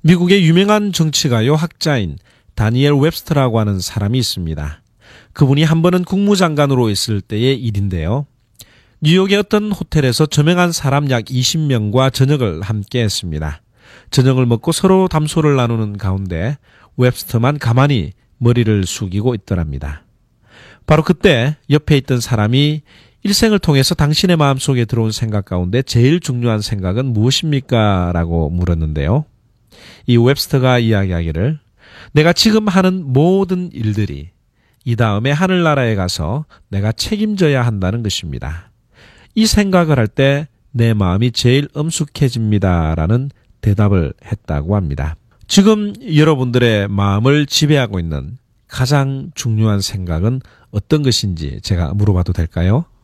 미국의 유명한 정치가요 학자인 다니엘 웹스터라고 하는 사람이 있습니다. 그분이 한 번은 국무장관으로 있을 때의 일인데요. 뉴욕의 어떤 호텔에서 저명한 사람 약 20명과 저녁을 함께 했습니다. 저녁을 먹고 서로 담소를 나누는 가운데 웹스터만 가만히 머리를 숙이고 있더랍니다. 바로 그때 옆에 있던 사람이 일생을 통해서 당신의 마음속에 들어온 생각 가운데 제일 중요한 생각은 무엇입니까? 라고 물었는데요. 이 웹스터가 이야기하기를 내가 지금 하는 모든 일들이 이 다음에 하늘나라에 가서 내가 책임져야 한다는 것입니다. 이 생각을 할 때 내 마음이 제일 엄숙해집니다. 라는 대답을 했다고 합니다. 지금 여러분들의 마음을 지배하고 있는 가장 중요한 생각은 어떤 것인지 제가 물어봐도 될까요?